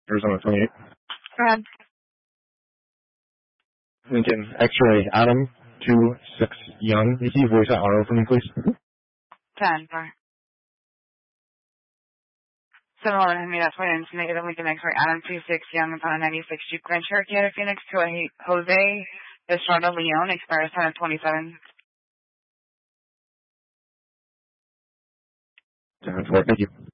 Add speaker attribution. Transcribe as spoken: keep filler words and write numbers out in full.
Speaker 1: Arizona twenty-eight.
Speaker 2: Go ahead.
Speaker 1: Lincoln X-ray Adam two six Young. Can you voice that auto for me, please?
Speaker 2: ten, sorry. seven eleven Henry, that's my name. Negative Lincoln X-ray Adam two six Young upon a ninety-six Jeep Grand Cherokee out of Phoenix to a Jose Estrada Leon, expires ten of twenty-seven.
Speaker 1: ten four, thank you.